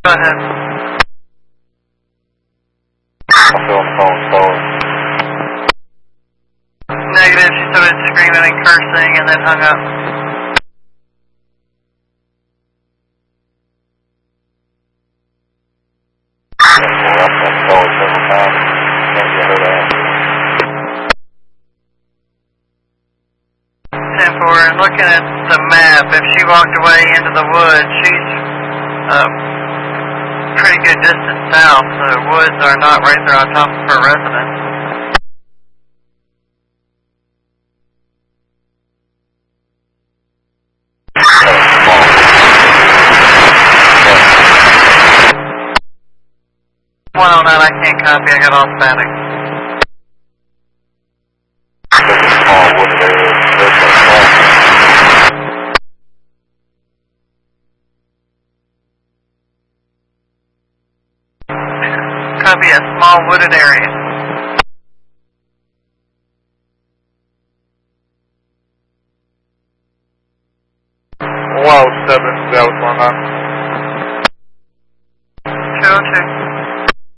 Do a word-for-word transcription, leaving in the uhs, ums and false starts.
Go ahead. I'm feeling phone phone. Negative, she started screaming and cursing and then hung up. ten four, and looking at the map, if she walked away into the woods, she's a pretty good distance south. The woods are not right there on top of her residence. one oh nine, I can't copy, I got all static. Copy, a small wooded area. Wow, seven, that was one up.